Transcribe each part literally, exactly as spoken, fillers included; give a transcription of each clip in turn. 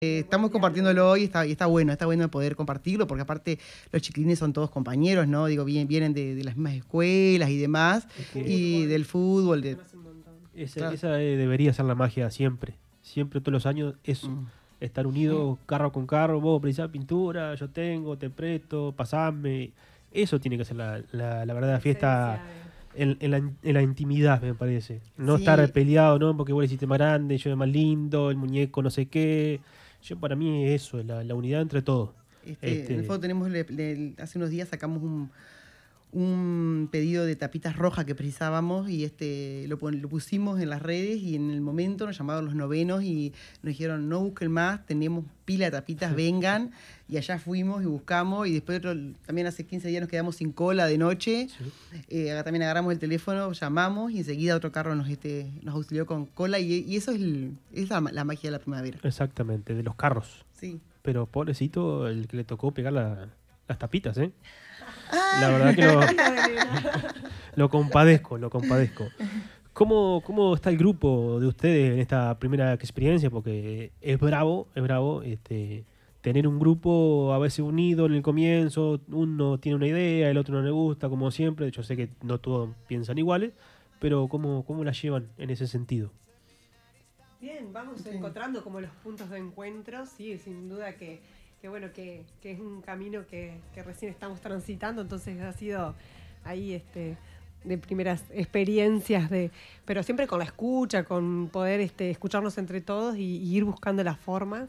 Eh, estamos compartiéndolo hoy y está, y está bueno, está bueno poder compartirlo, porque aparte los chiquilines son todos compañeros, ¿no? Digo, vienen, vienen de, de las mismas escuelas y demás, Es que y del fútbol. De, esa, claro. esa eh, debería ser la magia siempre. Siempre, todos los años, eso. Mm. Estar unidos carro con carro, vos precisás pintura, yo tengo, te presto, pasame. Eso tiene que ser la, la, la verdadera fiesta en, en, la, en la intimidad, me parece. No Sí. estar peleado, ¿no? Porque vos le hiciste más grande, yo era más lindo, el muñeco no sé qué. Yo, para mí, eso, la, la unidad entre todos. Este, Este, En el fondo tenemos, le, le, hace unos días sacamos un, un pedido de tapitas rojas que precisábamos y este lo, lo pusimos en las redes, y en el momento nos llamaron los novenos y nos dijeron: no busquen más, tenemos pila de tapitas, vengan. Y allá fuimos y buscamos, y después otro, también hace quince días nos quedamos sin cola de noche. Sí. Eh, acá también agarramos el teléfono, llamamos y enseguida otro carro nos, este, nos auxilió con cola, y, y eso es, el, es la, la magia de la primavera. Exactamente, de los carros. Sí. Pero pobrecito el que le tocó pegar la, las tapitas, ¿eh? La verdad que lo, lo compadezco, lo compadezco. ¿Cómo, ¿Cómo está el grupo de ustedes en esta primera experiencia? Porque es bravo, es bravo este, tener un grupo a veces unido en el comienzo. Uno tiene una idea, el otro no le gusta, como siempre. Yo sé que no todos piensan iguales, pero ¿cómo, cómo la llevan en ese sentido? Bien, vamos sí. encontrando como los puntos de encuentro, sí, sin duda que, que bueno, que, que es un camino que, que recién estamos transitando, entonces ha sido ahí este de primeras experiencias, de pero siempre con la escucha, con poder este, escucharnos entre todos y, y ir buscando las formas.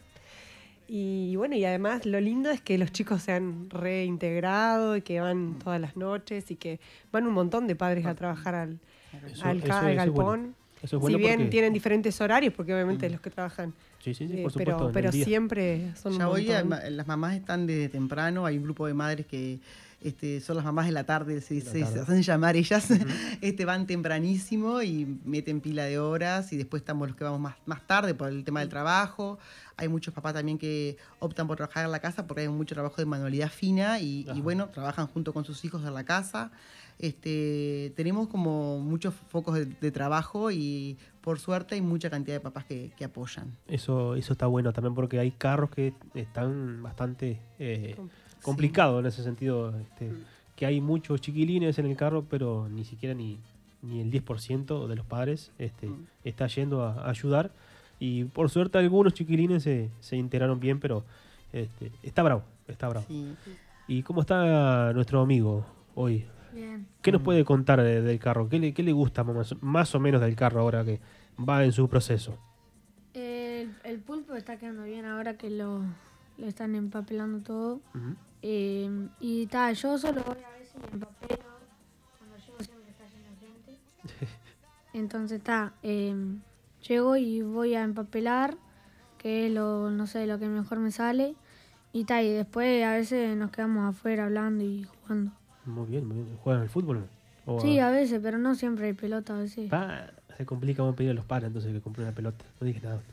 Y bueno, y además lo lindo es que los chicos se han reintegrado y que van todas las noches y que van un montón de padres a trabajar al, eso, al, eso, al eso galpón. Bueno. Eso es bueno, si bien porque tienen diferentes horarios, porque obviamente mm. los que trabajan, sí, sí, sí, eh, por supuesto, pero, pero siempre son ya un hoy montón. Las mamás están desde temprano, hay un grupo de madres que este, son las mamás de la tarde, se, la se, tarde. se hacen llamar ellas, uh-huh. este, van tempranísimo y meten pila de horas, y después estamos los que vamos más, más tarde por el tema del trabajo. Hay muchos papás también que optan por trabajar en la casa porque hay mucho trabajo de manualidad fina y, y bueno, trabajan junto con sus hijos en la casa. Este, tenemos como muchos focos de, de trabajo y por suerte hay mucha cantidad de papás que, que apoyan. Eso, eso está bueno también, porque hay carros que están bastante eh, complicados sí. en ese sentido, este, mm. que hay muchos chiquilines en el carro, pero ni siquiera ni, ni el diez por ciento de los padres este, mm. está yendo a, a ayudar, y por suerte algunos chiquilines se, se integraron bien, pero este, está bravo, está bravo. Sí. ¿Y cómo está nuestro amigo hoy? Bien. ¿Qué nos puede contar de, del carro? ¿Qué le, qué le gusta más, más o menos del carro ahora que va en su proceso? El, el pulpo está quedando bien ahora que lo, lo están empapelando todo. Uh-huh. Eh, y ta, yo solo voy a veces y empapelo. Cuando llego siempre está lleno de gente. Entonces está, eh, llego y voy a empapelar, que es lo, no sé, lo que mejor me sale. Y ta, y después a veces nos quedamos afuera hablando y jugando. Muy bien, muy bien. ¿Juegan al fútbol? ¿O sí, a veces, pero no siempre hay pelota, a veces. Ah, se complica, vamos a pedir a los padres entonces que compren una pelota. No dije nada.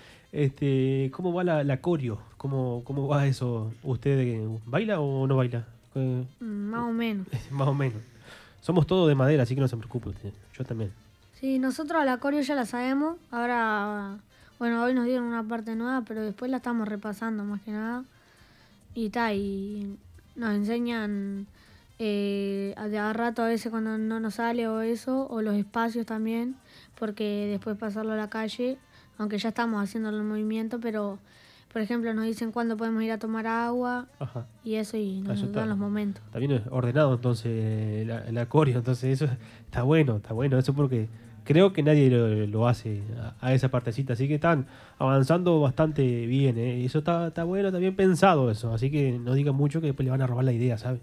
Este, ¿cómo va la, la coreo? ¿Cómo, ¿Cómo va eso? ¿Usted baila o no baila? Eh, más o menos. Más o menos. Somos todos de madera, así que no se preocupe usted. Yo también. Sí, nosotros la coreo ya la sabemos. Ahora, bueno, hoy nos dieron una parte nueva, pero después la estamos repasando más que nada. Y ta, y nos enseñan... Eh, de a rato a veces cuando no nos sale o eso, o los espacios también, porque después pasarlo a la calle, aunque ya estamos haciendo el movimiento, pero por ejemplo nos dicen cuándo podemos ir a tomar agua. Ajá. Y eso, y nos, nos dan los momentos. Está bien ordenado entonces la, la coreo, entonces eso está bueno, está bueno, eso porque creo que nadie lo, lo hace a, a esa partecita, así que están avanzando bastante bien, ¿eh? Y eso está, está bueno, está bien pensado eso, así que no digan mucho que después le van a robar la idea, ¿sabes?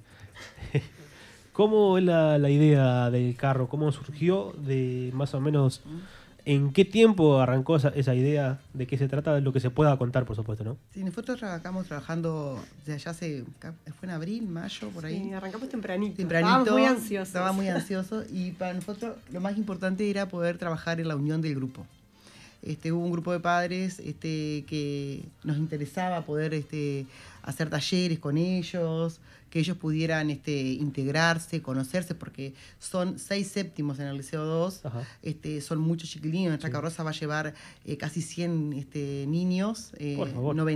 ¿Cómo es la, la idea del carro? ¿Cómo surgió? De más o menos, ¿en qué tiempo arrancó esa, esa idea? ¿De qué se trata? De lo que se pueda contar, por supuesto, ¿no? Sí, nosotros trabajamos trabajando desde ya hace, fue en abril, mayo, por ahí. Sí, arrancamos tempranito. Tempranito. Estábamos muy ansiosos. Estaba muy ansioso y para nosotros lo más importante era poder trabajar en la unión del grupo. este, hubo un grupo de padres este, que nos interesaba poder este, hacer talleres con ellos, que ellos pudieran este, integrarse, conocerse, porque son seis séptimos en el Liceo dos, este, son muchos chiquilines. Nuestra Sí. carroza va a llevar eh, casi cien este, niños, eh, Por favor.